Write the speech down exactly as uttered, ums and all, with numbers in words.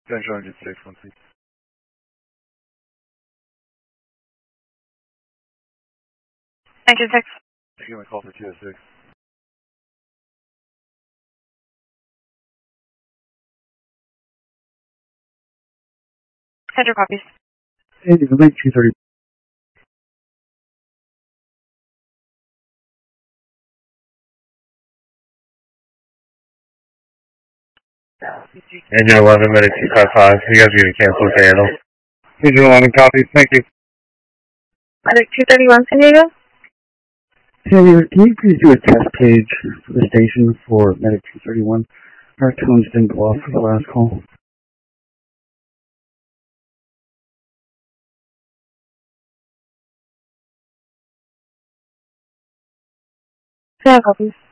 Central Engine six, one six. Engine six. Excuse me, call for T S six. Center copies. Hey, the link two thirty. Engine eleven, minute two five five. You guys are going to cancel the handle. Engine eleven copies, thank you. Medic two thirty-one, San Diego. Hey, can you please do a test page for the station for Medic two thirty-one? Our tones didn't go off for the last call. Center copies.